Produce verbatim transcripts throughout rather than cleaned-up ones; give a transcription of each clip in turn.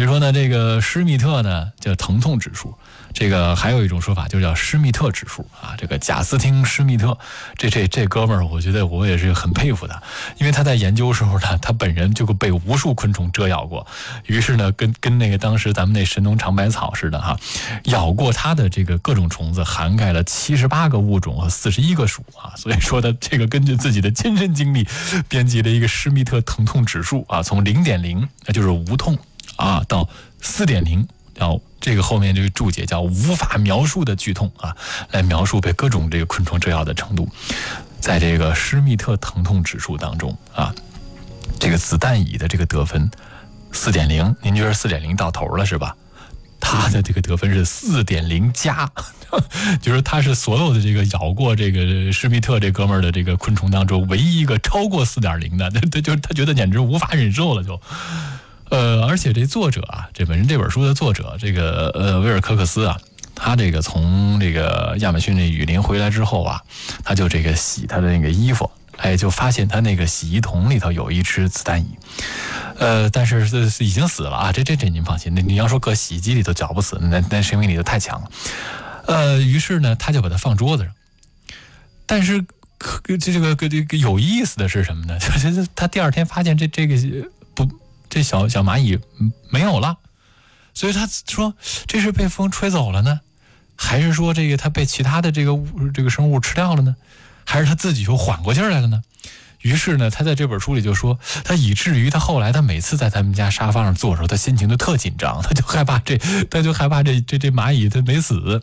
所以说呢，这个施密特呢叫疼痛指数，这个还有一种说法就叫施密特指数啊。这个贾斯汀·施密特，这这这哥们儿，我觉得我也是很佩服他，因为他在研究时候呢，他本人就被无数昆虫蛰咬过，于是呢，跟跟那个当时咱们那神农尝百草似的哈，咬过他的这个各种虫子，涵盖了七十八个物种和四十一个属啊。所以说呢，这个根据自己的亲身经历，编辑了一个施密特疼痛指数啊，从零点零，那就是无痛啊，到四点零，然后这个后面这个注解叫无法描述的剧痛啊，来描述被各种这个昆虫蛰咬的程度。在这个施密特疼痛指数当中啊，这个子弹蚁的这个得分四点零，您觉得四点零到头了是吧？他的这个得分是四点零加，就是他是所有的这个咬过这个施密特这哥们儿的这个昆虫当中唯一一个超过四点零的，他就是他觉得简直无法忍受了就。呃，而且这作者啊，这本人这本书的作者，这个呃威尔科克斯啊，他这个从这个亚马逊这雨林回来之后啊，他就这个洗他的那个衣服，哎，就发现他那个洗衣桶里头有一只子弹蚁，呃，但是已经死了啊，这这这您放心，那你要说搁洗衣机里头搅不死，那那生命力就太强了，呃，于是呢，他就把它放桌子上，但是这个这个有意思的是什么呢？就是他第二天发现这这个不。这小小蚂蚁没有了，所以他说这是被风吹走了呢，还是说这个他被其他的这个这个生物吃掉了呢，还是他自己又缓过劲儿来了呢？于是呢，他在这本书里就说，他以至于他后来他每次在他们家沙发上坐的时候，他心情就特紧张，他就害怕这他就害怕这这这蚂蚁他没死。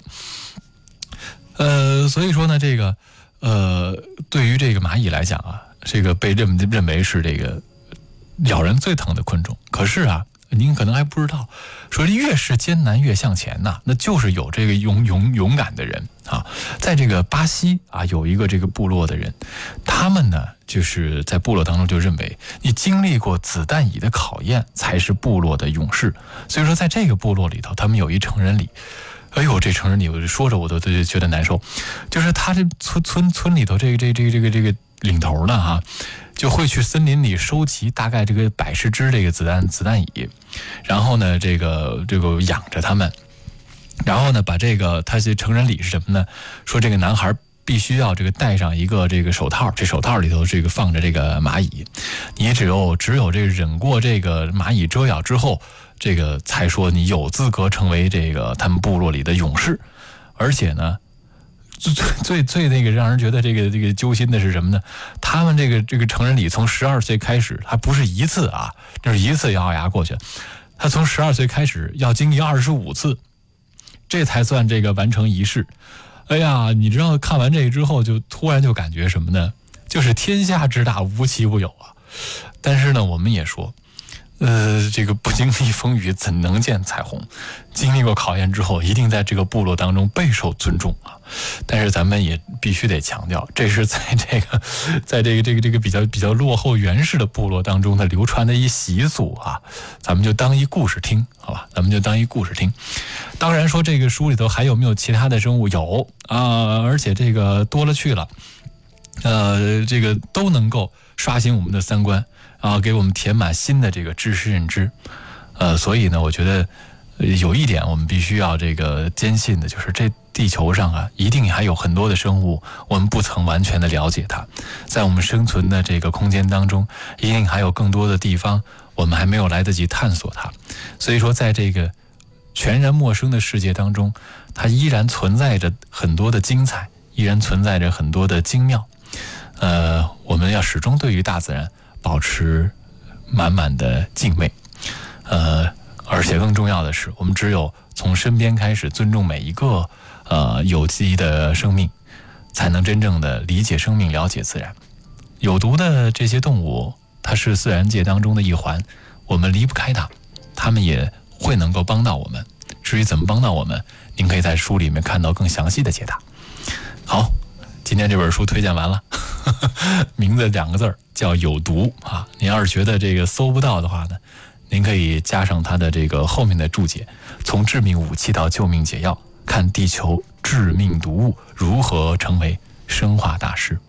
呃，所以说呢，这个呃，对于这个蚂蚁来讲啊，这个被认认为是这个咬人最疼的昆虫，可是啊，您可能还不知道，说越是艰难越向前呐、啊，那就是有这个勇勇勇敢的人啊。在这个巴西啊，有一个这个部落的人，他们呢就是在部落当中就认为，你经历过子弹蚁的考验，才是部落的勇士。所以说，在这个部落里头，他们有一成人礼。哎呦，这成人礼我就说着我都都觉得难受，就是他这村村村里头这个这个这个这个这个领头呢哈。就会去森林里收集大概这个百十只这个子弹子弹蚁，然后呢，这个这个养着它们，然后呢，把这个他这成人礼是什么呢？说这个男孩必须要这个戴上一个这个手套，这手套里头这个放着这个蚂蚁，你只有只有这个忍过这个蚂蚁蛰咬之后，这个才说你有资格成为这个他们部落里的勇士，而且呢。最最最那个让人觉得这个这个揪心的是什么呢？他们这个这个成人礼从十二岁开始，还不是一次啊，这是一次咬咬牙过去，他从十二岁开始要经历二十五次，这才算这个完成仪式。哎呀，你知道看完这个之后，就突然就感觉什么呢？就是天下之大，无奇不有啊。但是呢，我们也说。呃，这个不经历风雨怎能见彩虹？经历过考验之后，一定在这个部落当中备受尊重啊！但是咱们也必须得强调，这是在这个，在这个这个这个比较比较落后原始的部落当中的流传的一习俗啊，咱们就当一故事听，好吧？咱们就当一故事听。当然说这个书里头还有没有其他的生物？有啊，而且这个多了去了，呃，这个都能够刷新我们的三观。啊，给我们填满新的这个知识认知，呃，所以呢，我觉得有一点我们必须要这个坚信的，就是这地球上啊，一定还有很多的生物，我们不曾完全的了解它，在我们生存的这个空间当中，一定还有更多的地方，我们还没有来得及探索它。所以说，在这个全然陌生的世界当中，它依然存在着很多的精彩，依然存在着很多的精妙。呃，我们要始终对于大自然保持满满的敬畏，呃，而且更重要的是，我们只有从身边开始尊重每一个呃有机的生命，才能真正的理解生命，了解自然。有毒的这些动物，它是自然界当中的一环，我们离不开它，它们也会能够帮到我们。至于怎么帮到我们，您可以在书里面看到更详细的解答。好，今天这本书推荐完了，呵呵，名字两个字儿叫有毒啊。您要是觉得这个搜不到的话呢，您可以加上它的这个后面的注解，从致命武器到救命解药，看地球致命毒物如何成为生化大师。